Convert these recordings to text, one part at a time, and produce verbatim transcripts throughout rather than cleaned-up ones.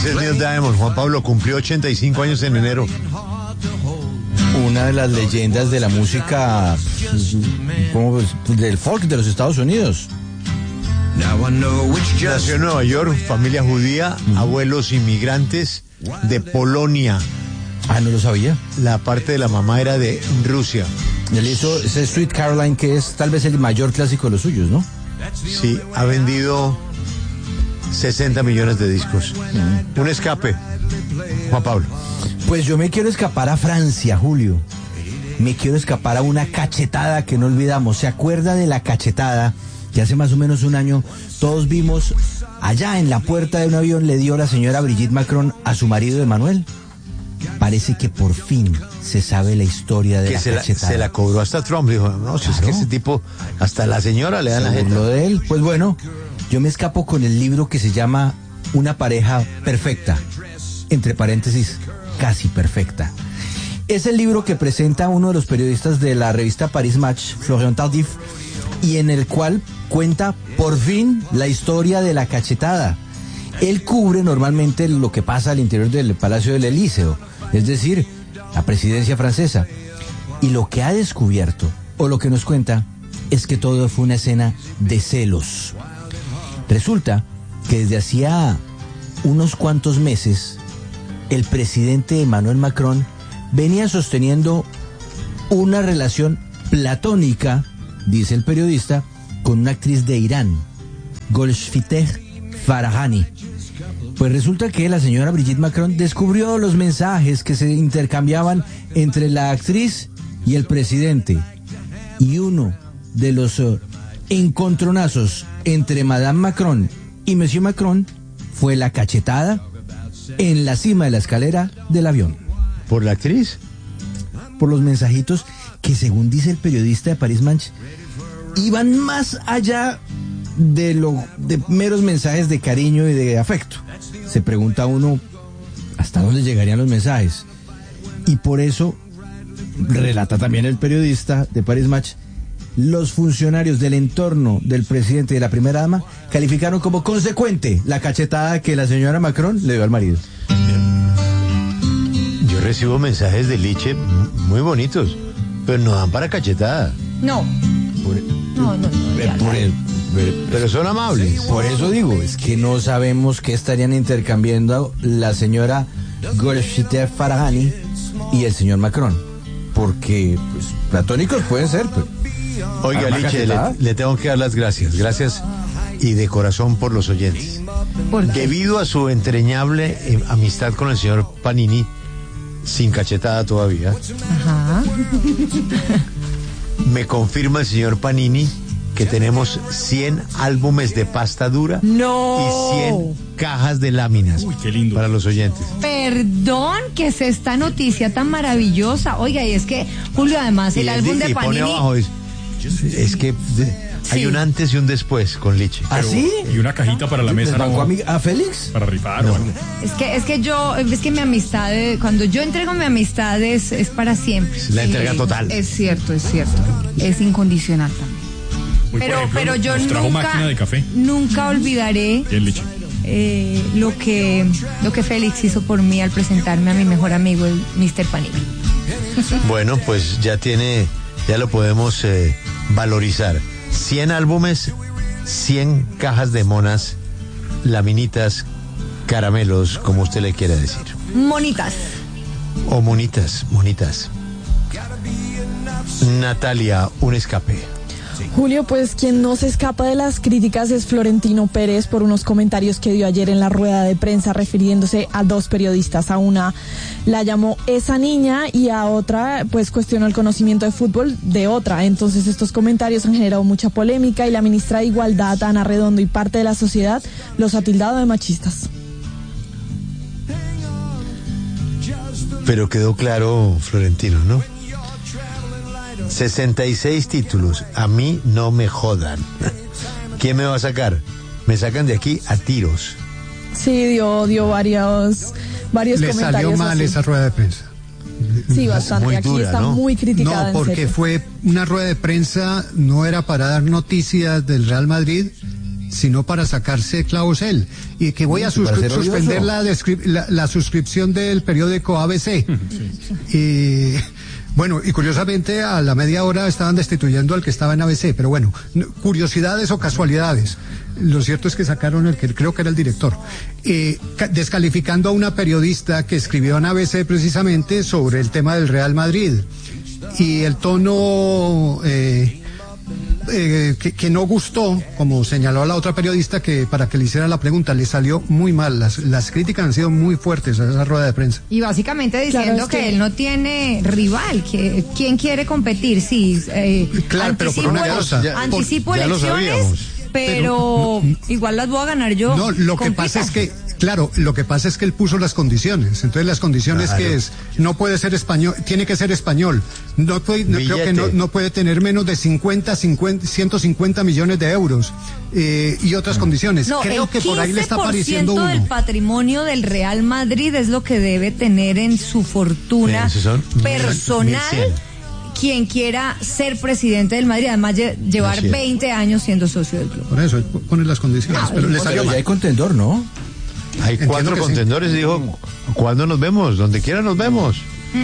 Ese es Neil Diamond. Juan Pablo cumplió ochenta y cinco años en enero. Una de las leyendas de la música, como del folk de los Estados Unidos. Nació en Nueva York, familia judía, uh-huh. abuelos inmigrantes de Polonia. Ah, no lo sabía. La parte de la mamá era de Rusia. Él hizo ese Sweet Caroline, que es tal vez el mayor clásico de los suyos, ¿no? Sí, ha vendido sesenta millones de discos. Uh-huh. Un escape, Juan Pablo. Pues yo me quiero escapar a Francia, Julio. Me quiero escapar a una cachetada que no olvidamos. ¿Se acuerda de la cachetada que hace más o menos un año todos vimos allá en la puerta de un avión le dio la señora Brigitte Macron a su marido Emmanuel? Parece que por fin se sabe la historia de que la se cachetada. La, se la cobró hasta Trump, dijo, no, si claro. es que ese tipo, hasta la señora le da la gente. Lo de él, pues bueno, yo me escapo con el libro que se llama Una pareja perfecta, entre paréntesis, casi perfecta. Es el libro que presenta uno de los periodistas de la revista Paris Match, Florian Tardif, y en el cual cuenta por fin la historia de la cachetada. Él cubre normalmente lo que pasa al interior del Palacio del Elíseo, es decir, la presidencia francesa. Y lo que ha descubierto, o lo que nos cuenta, es que todo fue una escena de celos. Resulta que desde hacía unos cuantos meses, el presidente Emmanuel Macron venía sosteniendo una relación platónica, dice el periodista, con una actriz de Irán, Golshifteh Farahani. Pues resulta que la señora Brigitte Macron descubrió los mensajes que se intercambiaban entre la actriz y el presidente. Y uno de los uh, encontronazos entre Madame Macron y Monsieur Macron fue la cachetada en la cima de la escalera del avión. ¿Por la actriz? Por los mensajitos que, según dice el periodista de Paris Match, iban más allá de lo de meros mensajes de cariño y de afecto. Se pregunta uno hasta dónde llegarían los mensajes. Y por eso, relata también el periodista de Paris Match, los funcionarios del entorno del presidente y de la primera dama calificaron como consecuente la cachetada que la señora Macron le dio al marido. Yo recibo mensajes de Liche muy bonitos, pero no dan para cachetada. No. Por, no, no, no. Ya, por el, pero, pero son amables. Por eso digo, es que no sabemos qué estarían intercambiando la señora Golshifteh Farahani y el señor Macron. Porque, pues, platónicos pueden ser, pero... Oiga, Liche, le, le tengo que dar las gracias. Gracias y de corazón por los oyentes. ¿Por qué? Debido a su entrañable eh, amistad con el señor Panini, sin cachetada todavía, Ajá. me confirma el señor Panini que tenemos cien álbumes de pasta dura no. y cien cajas de láminas. Uy, qué lindo. Para los oyentes. Perdón, que es esta noticia tan maravillosa. Oiga, y es que, Julio, además, el y álbum de, de y Panini... Pone abajo, es, es que de, hay sí. un antes y un después con Liche. ¿Ah, sí? Y una cajita para la mesa. ¿No? ¿A Félix? Para rifar. No. Bueno. Es que, es que yo, es que mi amistad, cuando yo entrego mi amistad es, es para siempre. Es la entrega Y, total. Es cierto, es cierto. Es incondicional también. Hoy, Pero, ejemplo, pero yo nos trajo nunca, máquina de café. nunca olvidaré Bien, Liche. eh, lo que lo que Félix hizo por mí al presentarme a mi mejor amigo, el mister Panini. Bueno, pues ya tiene, ya lo podemos eh, valorizar. cien álbumes, cien cajas de monas, laminitas, caramelos, como usted le quiera decir. Monitas. O monitas, monitas. Natalia, un escape. Julio, pues quien no se escapa de las críticas es Florentino Pérez por unos comentarios que dio ayer en la rueda de prensa refiriéndose a dos periodistas. A una la llamó esa niña y a otra pues cuestionó el conocimiento de fútbol de otra. Entonces estos comentarios han generado mucha polémica y la ministra de Igualdad, Ana Redondo, y parte de la sociedad los ha tildado de machistas. Pero quedó claro, Florentino, ¿no? sesenta y seis títulos. A mí no me jodan. ¿Quién me va a sacar? Me sacan de aquí a tiros. Sí, dio, dio varios, varios Le comentarios. Le salió mal así. esa rueda de prensa. Sí, bastante. Muy Aquí dura, está ¿no? muy criticada. No, porque en serio. fue una rueda de prensa, no era para dar noticias del Real Madrid, sino para sacarse clavos él. Y que voy a suscri- suspender la, descri- la, la suscripción del periódico A B C. Sí. Y bueno, y curiosamente a la media hora estaban destituyendo al que estaba en A B C, pero bueno, curiosidades o casualidades. Lo cierto es que sacaron el que creo que era el director, eh, descalificando a una periodista que escribió en A B C precisamente sobre el tema del Real Madrid. Y el tono eh, eh, que, que no gustó, como señaló a la otra periodista que para que le hiciera la pregunta, le salió muy mal. Las, las críticas han sido muy fuertes a esa rueda de prensa. Y básicamente diciendo claro, es que, que él no tiene rival, que quién quiere competir, sí. Eh, claro, pero por una cosa. Ya, anticipo por, ya elecciones, pero, pero no, igual las voy a ganar yo. No, lo que compita. pasa es que, claro, lo que pasa es que él puso las condiciones. Entonces las condiciones claro. que es, no puede ser español, tiene que ser español. No puede, no, creo que no, no puede tener menos de cincuenta, cincuenta, ciento cincuenta millones de euros eh, y otras mm. condiciones. No, creo que por ahí le está apareciendo uno. El quince por ciento del patrimonio del Real Madrid es lo que debe tener en su fortuna personal. Quien quiera ser presidente del Madrid, además lle- llevar Así veinte años siendo socio del club. Por eso, él pone las condiciones. No, pero le pero ya hay contendor, ¿no? Hay Entiendo cuatro contendores, sí. Dijo, ¿cuándo nos vemos? Donde quiera nos vemos.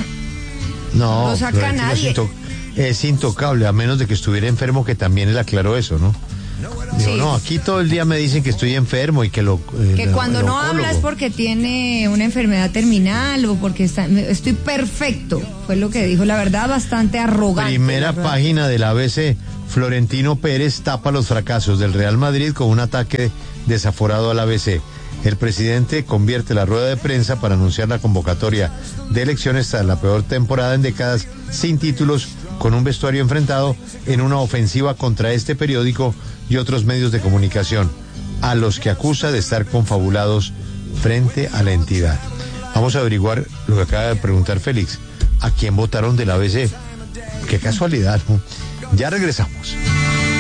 Mm. No, no saca nadie. Es, into- es intocable, a menos de que estuviera enfermo, que también él aclaró eso, ¿no? Digo, sí. No, aquí todo el día me dicen que estoy enfermo y que lo... Eh, que cuando no habla es porque tiene una enfermedad terminal o porque está, estoy perfecto, fue lo que dijo, la verdad, bastante arrogante. Primera página del A B C, Florentino Pérez tapa los fracasos del Real Madrid con un ataque desaforado al A B C. El presidente convierte la rueda de prensa para anunciar la convocatoria de elecciones tras la peor temporada en décadas, sin títulos, con un vestuario enfrentado en una ofensiva contra este periódico y otros medios de comunicación, a los que acusa de estar confabulados frente a la entidad. Vamos a averiguar lo que acaba de preguntar Félix. ¿A quién votaron del A B C? Qué casualidad, ¿no? Ya regresamos.